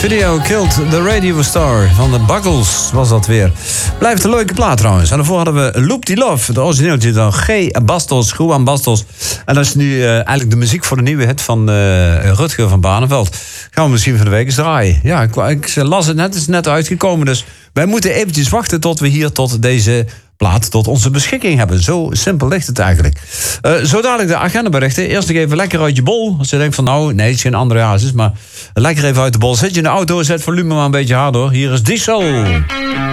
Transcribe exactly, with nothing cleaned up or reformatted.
Video Killed the Radio Star van de Buggles was dat weer. Blijft een leuke plaat trouwens. En daarvoor hadden we Loop the Love, de origineeltje dan G. Bastos, Juan Bastos. En dat is nu uh, eigenlijk de muziek voor de nieuwe hit van uh, Rutger van Barneveld. Gaan we misschien van de week eens draaien. Ja, ik, ik las het net, het is net uitgekomen. Dus wij moeten eventjes wachten tot we hier tot deze plaat tot onze beschikking hebben. Zo simpel ligt het eigenlijk. Uh, zo dadelijk de agendaberichten. Eerst nog even lekker uit je bol. Als je denkt van nou, nee, het is geen andere hazes, maar lekker even uit de bol. Zit je in de auto, zet volume maar een beetje harder. Hier is Diesel.